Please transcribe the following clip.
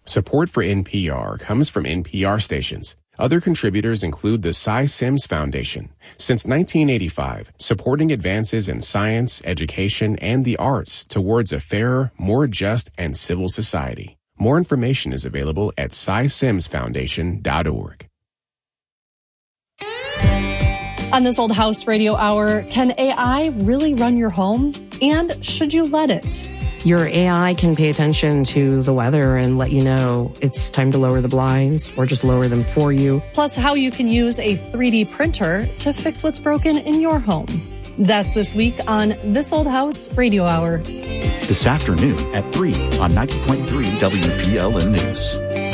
Support for NPR comes from NPR stations. Other contributors include the Cy Sims Foundation. Since 1985, supporting advances in science, education, and the arts towards a fairer, more just, and civil society. More information is available at cysimsfoundation.org. On This Old House Radio Hour, can AI really run your home? And should you let it? Your AI can pay attention to the weather and let you know it's time to lower the blinds or just lower them for you. Plus, how you can use a 3D printer to fix what's broken in your home. That's this week on This Old House Radio Hour. This afternoon at 3 on 90.3 WPLN News.